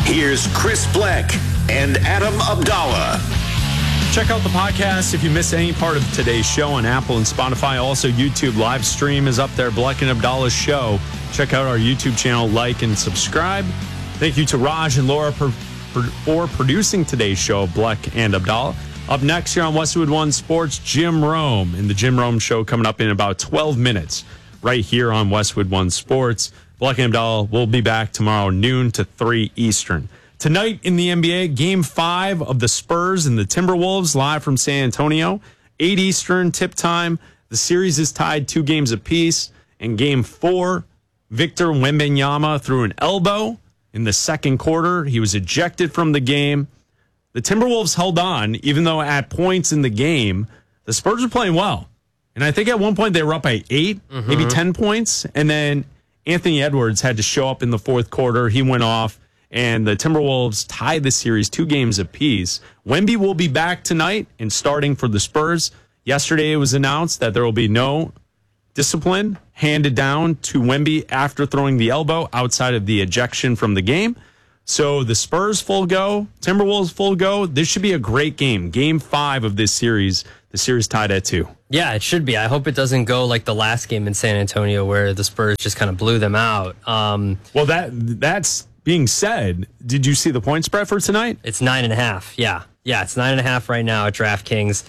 Here's Chris Black and Adam Abdallah. Check out the podcast if you missed any part of today's show on Apple and Spotify. Also, YouTube live stream is up there, Black and Abdallah's show. Check out our YouTube channel, like and subscribe. Thank you to Raj and Laura for producing today's show, Black and Abdallah. Up next here on Westwood One Sports, Jim Rome and the Jim Rome Show coming up in about 12 minutes right here on Westwood One Sports. Black and Abdallah will be back tomorrow noon to 3 Eastern. Tonight in the NBA, Game 5 of the Spurs and the Timberwolves live from San Antonio. 8 Eastern tip time. The series is tied 2 games apiece. In Game 4, Victor Wembanyama threw an elbow in the second quarter. He was ejected from the game. The Timberwolves held on, even though at points in the game, the Spurs were playing well. And I think at one point they were up by 8, maybe 10 points. And then Anthony Edwards had to show up in the fourth quarter. He went off, and the Timberwolves tied the series 2 games apiece. Wemby will be back tonight and starting for the Spurs. Yesterday it was announced that there will be no discipline handed down to Wemby after throwing the elbow outside of the ejection from the game. So the Spurs full go, Timberwolves full go. This should be a great game. Game 5 of this series. The series tied at 2. Yeah, it should be. I hope it doesn't go like the last game in San Antonio where the Spurs just kind of blew them out. Well, that's being said, did you see the point spread for tonight? It's 9.5. Yeah, it's 9.5 right now at DraftKings.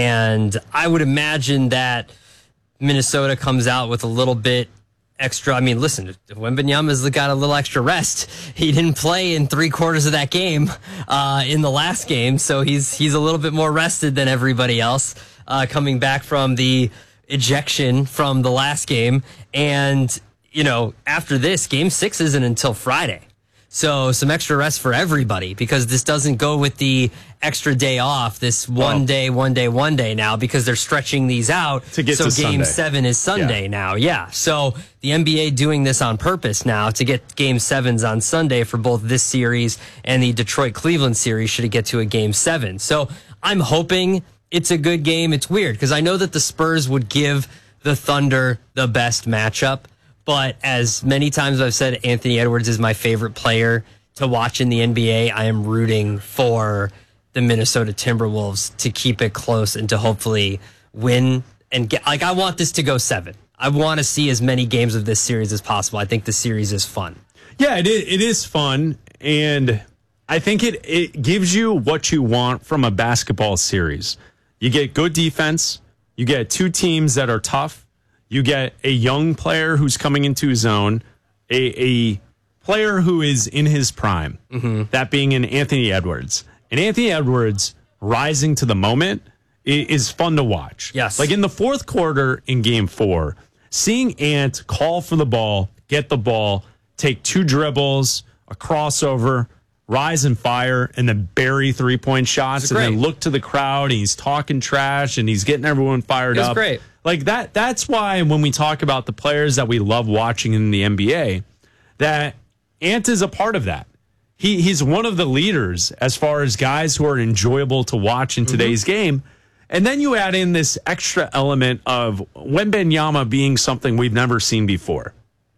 And I would imagine that Minnesota comes out with a little bit extra. I mean, listen, Wembanyama's got a little extra rest. He didn't play in 3/4 of that game in the last game, so he's a little bit more rested than everybody else coming back from the ejection from the last game. And, after this, Game 6 isn't until Friday. So some extra rest for everybody because this doesn't go with the extra day off, this one day now because they're stretching these out. To get so to Game Sunday. 7 is Sunday now. Yeah. So the NBA doing this on purpose now to get Game 7s on Sunday for both this series and the Detroit-Cleveland series should it get to a Game 7. So I'm hoping it's a good game. It's weird because I know that the Spurs would give the Thunder the best matchup. But as many times I've said, Anthony Edwards is my favorite player to watch in the NBA. I am rooting for the Minnesota Timberwolves to keep it close and to hopefully win and get. I want this to go 7. I want to see as many games of this series as possible. I think the series is fun. Yeah, it is fun, and I think it gives you what you want from a basketball series. You get good defense. You get 2 teams that are tough. You get a young player who's coming into his own, a player who is in his prime, that being an Anthony Edwards. And Anthony Edwards rising to the moment is fun to watch. Yes. Like in the fourth quarter in Game 4, seeing Ant call for the ball, get the ball, take 2 dribbles, a crossover, rise and fire, and then bury 3-point shots, and then look to the crowd, and he's talking trash, and he's getting everyone fired up. It's great. Like that's why when we talk about the players that we love watching in the NBA, that Ant is a part of that. He's one of the leaders as far as guys who are enjoyable to watch in today's game. And then you add in this extra element of Wembanyama being something we've never seen before.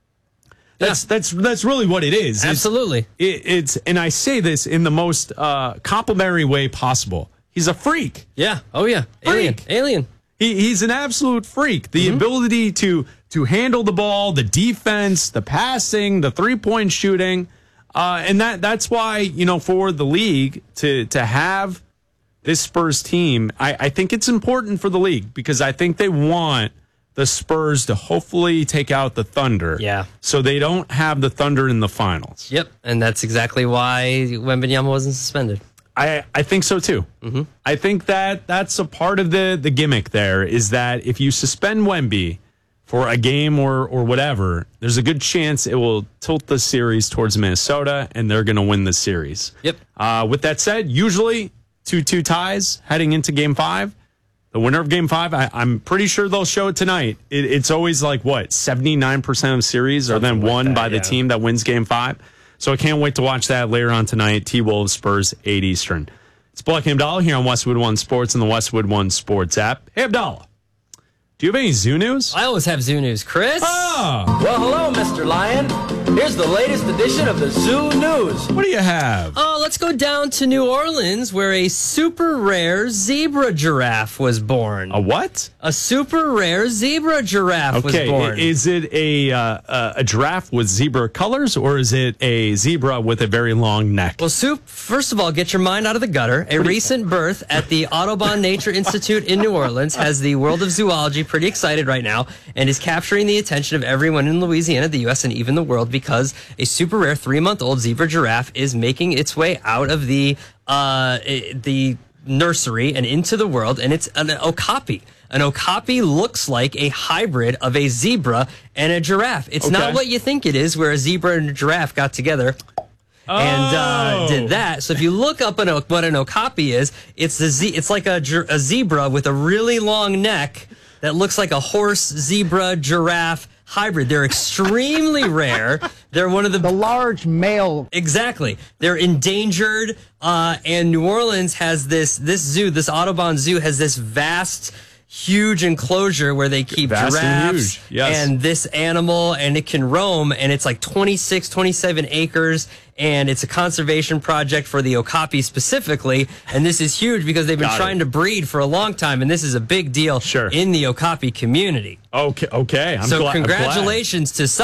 That's really what it is. Absolutely. It's and I say this in the most complimentary way possible. He's a freak. Yeah. Oh yeah. Alien. He's an absolute freak. The ability to handle the ball, the defense, the passing, the 3-point shooting, and that's why for the league to have this Spurs team, I think it's important for the league because I think they want the Spurs to hopefully take out the Thunder. Yeah. So they don't have the Thunder in the finals. Yep. And that's exactly why Wembanyama wasn't suspended. I think so too. I think that's a part of the gimmick there is that if you suspend Wemby for a game or whatever, there's a good chance it will tilt the series towards Minnesota and they're going to win the series. Yep. With that said, usually 2-2 ties heading into Game 5. The winner of Game 5, I'm pretty sure they'll show it tonight. It's always like, 79% of series are then won by the team that wins Game 5. So I can't wait to watch that later on tonight. T-Wolves, Spurs, 8 Eastern. It's Black and Abdallah here on Westwood One Sports and the Westwood One Sports app. Hey, Abdallah. Do you have any zoo news? I always have zoo news. Chris? Oh, Well, hello, Mr. Lion. Here's the latest edition of the Zoo News. what do you have? Let's go down to New Orleans, where a super rare zebra giraffe was born. A what? A super rare zebra giraffe was born. Is it a giraffe with zebra colors, or is it a zebra with a very long neck? Well, first of all, get your mind out of the gutter. A recent birth at the Audubon Nature Institute in New Orleans has the world of zoology pretty excited right now and is capturing the attention of everyone in Louisiana, the U.S., and even the world because a super rare 3-month-old zebra giraffe is making its way out of the nursery and into the world, and it's an okapi. An okapi looks like a hybrid of a zebra and a giraffe. It's not what you think it is, where a zebra and a giraffe got together and did that. So if you look up what an okapi is, it's like a zebra with a really long neck that looks like a horse, zebra, giraffe hybrid. They're extremely rare. They're one of the large male. Exactly. They're endangered. And New Orleans has this Audubon Zoo has this vast, huge enclosure where they keep Vast and giraffes huge, yes. and this animal, and it can roam, and it's like 27 acres, and it's a conservation project for the okapi specifically, and this is huge because they've been trying to breed for a long time, and this is a big deal in the okapi community. Okay. So congratulations to